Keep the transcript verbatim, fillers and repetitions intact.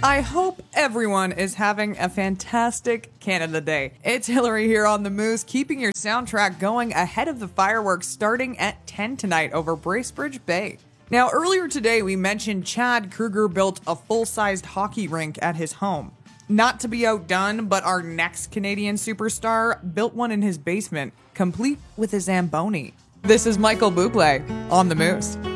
I hope everyone is having a fantastic Canada Day. It's Hillary here on The Moose, keeping your soundtrack going ahead of the fireworks starting at ten tonight over Bracebridge Bay. Now, earlier today, we mentioned Chad Kruger built a full-sized hockey rink at his home. Not to be outdone, but our next Canadian superstar built one in his basement, complete with a Zamboni. This is Michael Bublé on The Moose.